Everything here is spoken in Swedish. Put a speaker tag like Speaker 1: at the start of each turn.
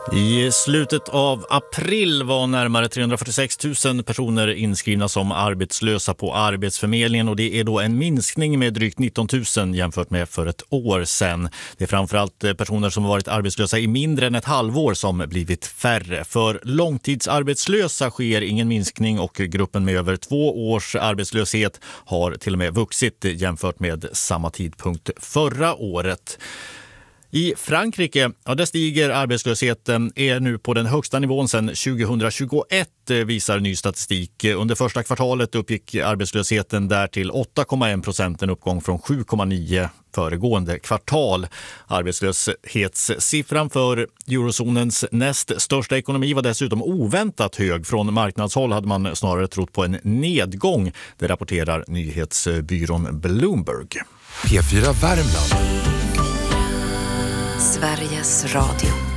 Speaker 1: I slutet av april var närmare 346 000 personer inskrivna som arbetslösa på Arbetsförmedlingen, och det är då en minskning med drygt 19 000 jämfört med för ett år sedan. Det är framförallt personer som har varit arbetslösa i mindre än ett halvår som blivit färre. För långtidsarbetslösa sker ingen minskning, och gruppen med över 2 års arbetslöshet har till och med vuxit jämfört med samma tidpunkt förra året. I Frankrike, där stiger arbetslösheten, är nu på den högsta nivån sedan 2021, visar ny statistik. Under första kvartalet uppgick arbetslösheten där till 8,1%, en uppgång från 7,9% föregående kvartal. Arbetslöshetssiffran för eurozonens näst största ekonomi var dessutom oväntat hög. Från marknadshåll hade man snarare trott på en nedgång, det rapporterar nyhetsbyrån Bloomberg.
Speaker 2: P4 Värmland.
Speaker 3: Sveriges Radio.